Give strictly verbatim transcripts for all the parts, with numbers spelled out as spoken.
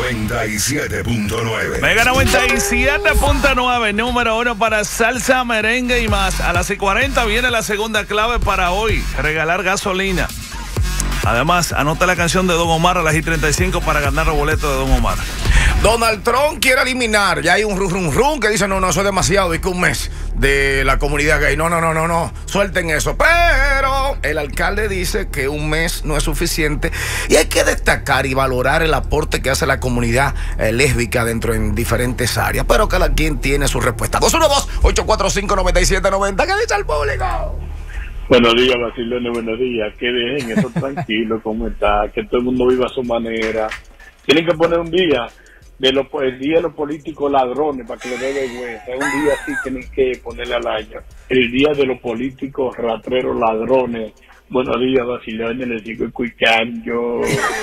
noventa y siete punto nueve. Mega noventa y siete punto nueve, número uno para salsa, merengue y más. A las y cuarenta viene la segunda clave para hoy: regalar gasolina. Además, anota la canción de Don Omar a las y treinta y cinco para ganar el boleto de Don Omar. Donald Trump quiere eliminar, ya hay un rum rum rum que dice no, no, eso es demasiado, y que un mes de la comunidad gay, no, no, no, no, no, suelten eso, pero el alcalde dice que un mes no es suficiente y hay que destacar y valorar el aporte que hace la comunidad eh, lésbica dentro en diferentes áreas, pero cada quien tiene su respuesta. dos uno dos, ocho cuatro cinco, nueve siete nueve cero, ¿qué dice el público? Buenos días, vacilones, buenos días. Que dejen eso tranquilo, como está, que todo el mundo viva a su manera. Tienen que poner un día de los, el día de los políticos ladrones para que le dé vergüenza. Un día así tienen que ponerle al año. El día de los políticos ratreros ladrones. Buenos días, vacilones, les sigo escuchando.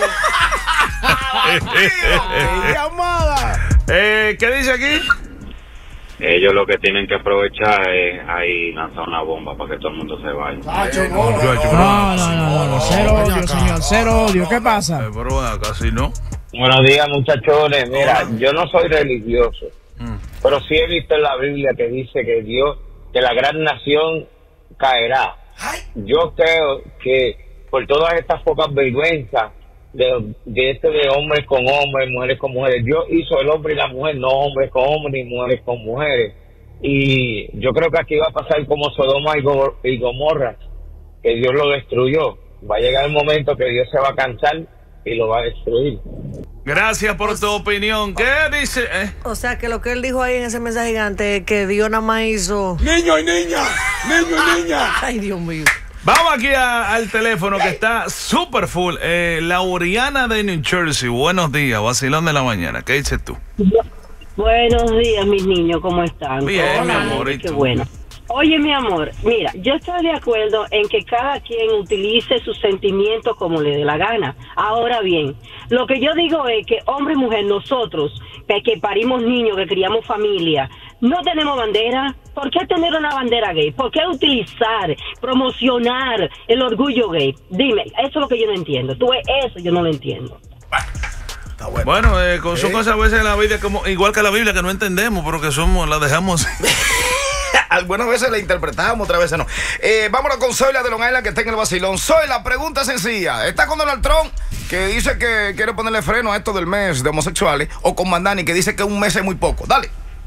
llamada. Eh, ¿Qué dice aquí? Ellos lo que tienen que aprovechar es ahí lanzar una bomba para que todo el mundo se vaya. No, no, no, no, cero odio, señor, cero odio. ¿Qué pasa? Eh, pero bueno, casi no. Buenos días, muchachones. Mira, yo no soy religioso, mm. pero sí he visto en la Biblia que dice que Dios, que la gran nación caerá. Yo creo que por todas estas pocas vergüenzas de, de este de hombres con hombres, mujeres con mujeres, Dios hizo el hombre y la mujer, no hombres con hombres ni mujeres con mujeres. Y yo creo que aquí va a pasar como Sodoma y, Go y Gomorra, que Dios lo destruyó. Va a llegar el momento que Dios se va a cansar y lo va a destruir. Gracias por tu opinión. ¿Qué dice? ¿Eh? O sea, que lo que él dijo ahí en ese mensaje gigante, que Dios nada más hizo... ¡Niño y niña! ¡Niño y niña! Ay, Dios mío. Vamos aquí a, al teléfono que está súper full. Eh, Lauriana de New Jersey. Buenos días, vacilón de la mañana. ¿Qué dices tú? Buenos días, mis niños. ¿Cómo están? Bien, mi amor. Qué tú? Bueno. Oye, mi amor, mira, yo estoy de acuerdo en que cada quien utilice sus sentimientos como le dé la gana. Ahora bien, lo que yo digo es que hombre y mujer, nosotros, que, que parimos niños, que criamos familia, no tenemos bandera. ¿Por qué tener una bandera gay? ¿Por qué utilizar, promocionar el orgullo gay? Dime, eso es lo que yo no entiendo. Tú ves, eso yo no lo entiendo. Bueno, bueno eh, con ¿Eh? sus cosas a veces en la vida, como igual que la Biblia, que no entendemos, pero que somos, la dejamos... Algunas veces la interpretamos, otras veces no. Eh, vámonos con Zoila de Long Island, que está en el vacilón. Zoila, pregunta sencilla. ¿Está con Donald Trump, que dice que quiere ponerle freno a esto del mes de homosexuales, o con Mandani, que dice que un mes es muy poco? Dale.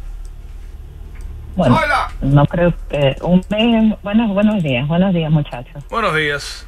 Bueno, Zoila. No creo que un mes... Bueno, buenos días, buenos días, muchachos. Buenos días.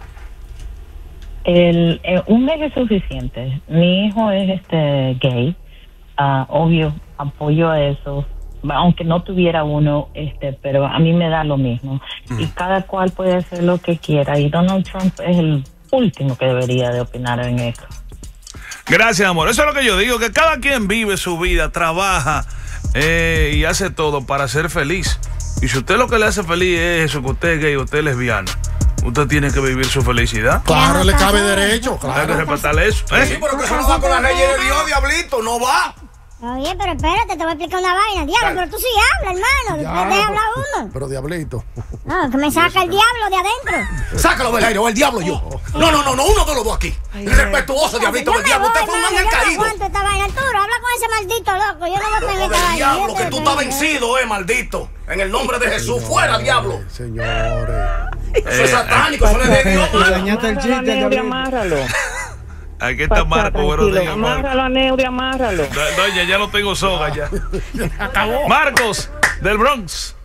El, el, un mes es suficiente. Mi hijo es este gay. Uh, obvio, apoyo a eso. Aunque no tuviera uno, este, pero a mí me da lo mismo. Mm. Y cada cual puede hacer lo que quiera. Y Donald Trump es el último que debería de opinar en esto. Gracias, amor. Eso es lo que yo digo, que cada quien vive su vida, trabaja eh, y hace todo para ser feliz. Y si usted lo que le hace feliz es eso, que usted es gay, usted es lesbiana, usted tiene que vivir su felicidad. Claro, le cabe derecho, claro. Hay que respetarle eso. ¿Eh? Sí, pero que eso no va con las leyes de Dios, diablito, no va. Oye, pero espérate, te voy a explicar una vaina, diablo, pero tú sí hablas, hermano, después de hablar uno. Pero diablito. No, que me saca el diablo de adentro. Sácalo del aire, o el diablo yo. No, no, no, no, uno de los dos aquí. Irrespetuoso, diablito, el diablo, usted fue un ángel caído. Yo no aguanto esta vaina, Arturo, habla con ese maldito loco, yo no voy a tener esta vaina. Diablo, que tú estás vencido, eh, maldito. En el nombre de Jesús, fuera, diablo. Señores. Eso es satánico, eso no es de Dios. Dañaste el chiste, amárralo. Aquí está Marco, buenos días. Amárralo a Neuri, amárralo. Doña, ya no tengo soga ya. Acabó. Marcos, del Bronx.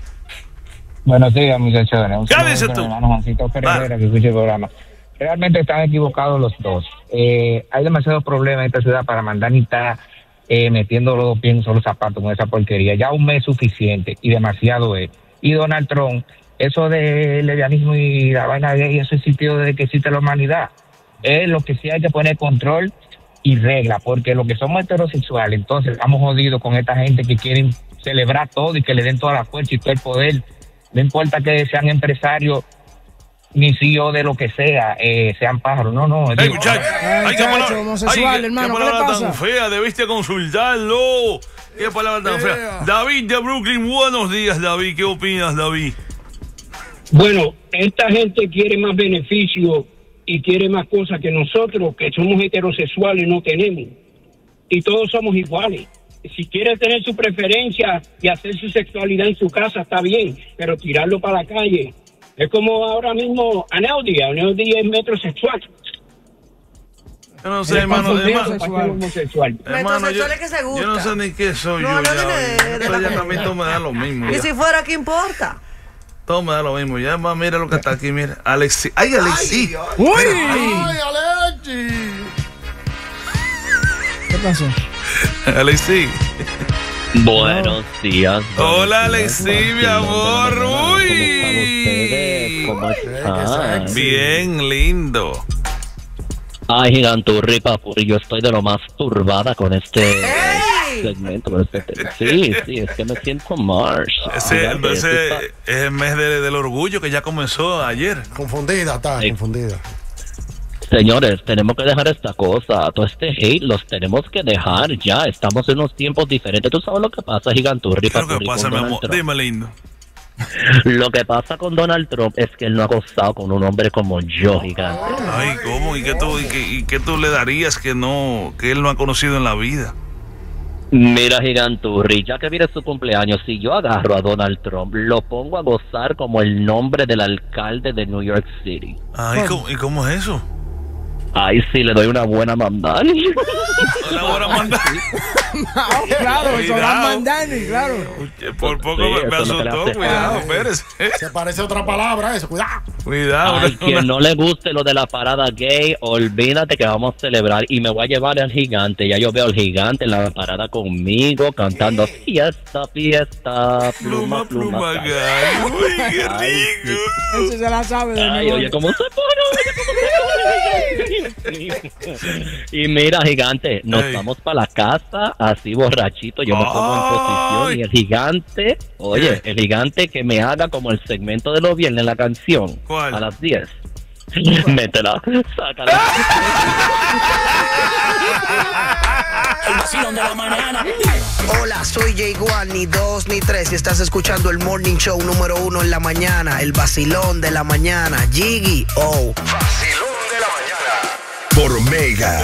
Buenos días, muchachones. ¿Qué dices tú? Hermano Juancito Ferreira, que escucha el programa. Realmente están equivocados los dos. Eh, hay demasiados problemas en esta ciudad para mandar ni estar eh, metiendo los pies en solo zapatos con esa porquería. Ya un mes es suficiente y demasiado es. Y Donald Trump, eso de lesbianismo y la vaina gay, eso existió desde que existe la humanidad. Es lo que sí hay que poner control y regla, porque lo que somos heterosexuales, entonces estamos jodidos con esta gente que quieren celebrar todo y que le den toda la fuerza y todo el poder. No importa que sean empresarios ni C E O de lo que sea, eh, sean pájaros. No, no. Hey, muchacho, ay, qué palabra, homosexual, hermano, qué palabra tan fea, debiste consultarlo. Qué palabra tan fea. David de Brooklyn, buenos días, David. ¿Qué opinas, David? Bueno, esta gente quiere más beneficio y quiere más cosas que nosotros, que somos heterosexuales, no tenemos. y todos somos iguales. Si quiere tener su preferencia y hacer su sexualidad en su casa, está bien, pero tirarlo para la calle. Es como ahora mismo Aneudi. Aneudi es metrosexual. Yo no sé, hermano. Homosexual. Hermano, yo, que se gusta. yo no sé ni qué soy no, yo. No, ya, no, de, de ya, ya a mí todo me da lo mismo. ¿Y ya. si fuera, qué importa? Todo me da lo mismo. Ya, más, mira lo que está aquí, mira. Alexi. ¡Ay, Alexi! Ay, ¡Uy! ¡Ay, Alexi! ¿Qué pasó? Alexi. Buenos días. Hola, Alexi, mi amor. Uy. ¿Cómo están? Bien, lindo. Ay, Giganturri, papurri, yo estoy de lo más turbada con este ¡Ey! segmento. Con este sí, sí, es que me siento Mars. Ese, ese es el mes de, del orgullo que ya comenzó ayer. Confundida, está, sí. confundida. Señores, tenemos que dejar esta cosa. Todo este hate los tenemos que dejar ya. Estamos en unos tiempos diferentes. ¿Tú sabes lo que pasa, Giganturri? ¿Qué es lo que pasa, mi amor? Dime, lindo. Lo que pasa con Donald Trump es que él no ha gozado con un hombre como yo, gigante. Ay, ¿cómo? ¿Y qué tú, y qué, y qué tú le darías que no, que él no ha conocido en la vida? Mira, Giganturri, ya que viene su cumpleaños, si yo agarro a Donald Trump, lo pongo a gozar como el nombre del alcalde de New York City. Ay, ¿cómo, ¿y cómo es eso? Ay, sí, le doy una buena mandani. Una buena mandani. No, claro, eso va mandani, claro. Por poco Sí, me, me eso no te asustó, hace cuidado, nada. espérese. Se parece a otra palabra eso, cuidado. Cuidado. Ay, quien no le guste lo de la parada gay, olvídate que vamos a celebrar y me voy a llevar al gigante. Ya yo veo al gigante en la parada conmigo cantando fiesta, fiesta, pluma, pluma, pluma, gay. Uy, qué rico. Eso se la sabe de Ay, memoria. oye, ¿cómo se pone? Oye, ¿cómo se pone? Y mira, gigante, nos Ay. vamos para la casa así borrachito. Yo me pongo en posición y el gigante, oye, el gigante que me haga como el segmento de los viernes, la canción. ¿Cuál? A las diez. Métela, sácala. El vacilón de la mañana. Hola, soy Jay Guan, ni dos ni tres. Y estás escuchando el morning show número uno en la mañana. El vacilón de la mañana. Jiggy, oh. Vacilón de la mañana. Por Mega.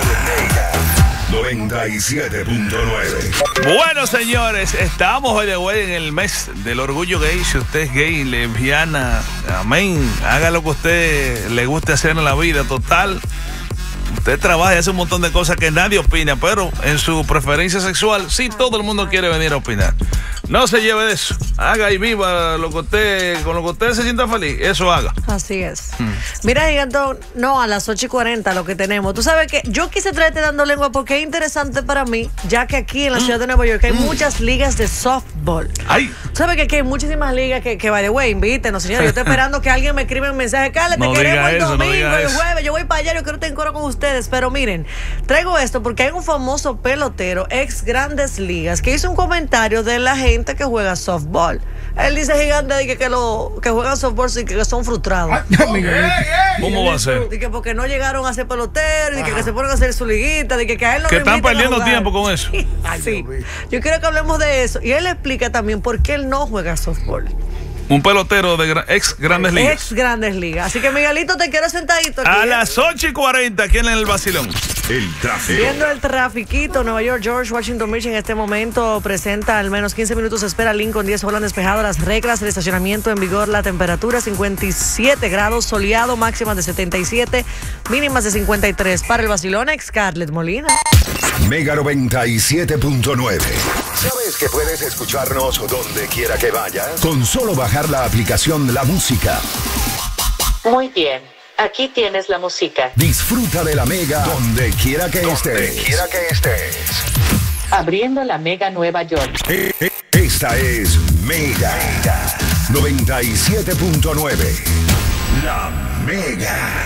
noventa y siete punto nueve. Bueno, señores, estamos hoy de hoy en el mes del orgullo gay. Si usted es gay, lesbiana, amén, haga lo que a usted le guste hacer en la vida, total. Usted trabaja y hace un montón de cosas que nadie opina, pero en su preferencia sexual, sí, todo el mundo quiere venir a opinar. No se lleve de eso. Haga y viva lo que usted, con lo que usted se sienta feliz. Eso haga. Así es. Mm. Mira, Gigantón, no, a las ocho y cuarenta lo que tenemos. Tú sabes que yo quise traerte dando lengua porque es interesante para mí, ya que aquí en la ciudad de Nueva York hay mm. muchas ligas de softball. Ay. Tú sabes que aquí hay muchísimas ligas que, que by the way, invítenos, señores. Yo estoy esperando que alguien me escriba un mensaje. Carla, te no queremos el eso, domingo, no el eso. jueves. Yo voy para allá, yo quiero estar en coro con ustedes. Pero miren, traigo esto porque hay un famoso pelotero, ex Grandes Ligas, que hizo un comentario de la gente que juega softball. Él dice, gigante, de que, que, lo, que juegan softball sí, que, que son frustrados. ¿Cómo va a ser? De que porque no llegaron a ser peloteros, de que, que se ponen a hacer su liguita, de que, que a él no que lo están invitan a perdiendo jugar. tiempo con eso. Sí. Yo quiero que hablemos de eso. Y él explica también por qué él no juega softball. Un pelotero de gra ex Grandes Ligas. Ex Grandes Ligas. Así que, Miguelito, te quiero sentadito aquí. A ¿eh? las ocho y cuarenta, aquí en el vacilón. El tráfico. Viendo el trafiquito, Nueva York, George Washington Beach en este momento presenta al menos quince minutos. Espera Lincoln, diez Holland despejado. Las reglas del estacionamiento en vigor. La temperatura cincuenta y siete grados, soleado, máximas de setenta y siete, mínimas de cincuenta y tres. Para el vacilón, ex Scarlett Molina. Mega noventa y siete punto nueve. ¿Sabes que puedes escucharnos donde quiera que vayas? Con solo bajar la aplicación La Música. Muy bien. Aquí tienes la música. Disfruta de la Mega donde quiera que donde estés. Donde quiera que estés. Abriendo la Mega Nueva York. Eh, eh, esta es Mega noventa y siete punto nueve. La Mega.